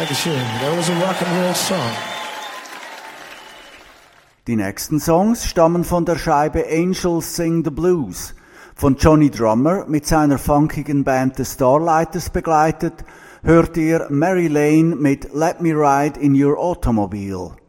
Dankeschön. That was a rock and roll song. Die nächsten Songs stammen von der Scheibe Angels Sing the Blues, von Johnny Drummer mit seiner funkigen Band The Starlighters begleitet, hört ihr Mary Lane mit Let Me Ride in Your Automobile.